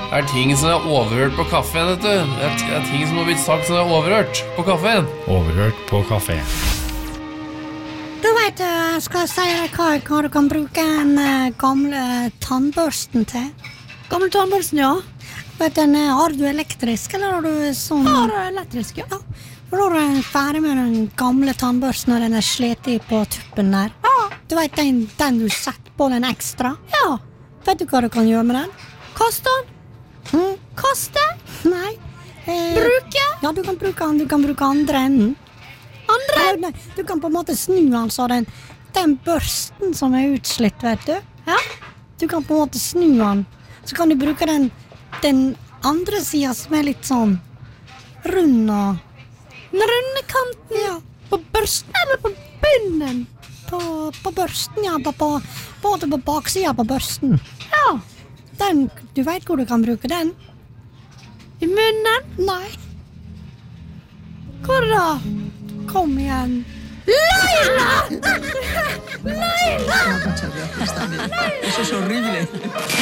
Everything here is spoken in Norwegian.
er ting som er overhørt på kaffen, vet du. Det er ting som har blitt sagt som er overhørt på kaffen. Overhørt på kafé. Du vet, skal jeg si deg hva du kan bruke en gamle tannbørsten til? Gamle tannbørsten, ja. Vet du, har du elektrisk, eller har du sånn? Har elektrisk, ja. For når du er ferdig med den gamle tannbørsten og den er slitet på tuppen der. Du vet den du setter på den ekstra? Ja. Vet du hva du kan gjøre med den? Kaste den. Kaste? Nei. Bruke? Ja, du kan bruke den. Du kan bruke andre enden. Andre? Nei, du kan på en måte snu den så den børsten som er utslitt, vet du. Ja. Du kan på en måte snu den. Så kan du bruke den andre siden som er litt sånn rund og... Den runde kanten? Ja. På børsten eller på bunnen? På børsten, ja. På baksiden på børsten. Ja. Du vet hvor du kan bruke den? I munnen? Nei. Hvor da? Kom igjen. Laila! Laila! Eso es horrible.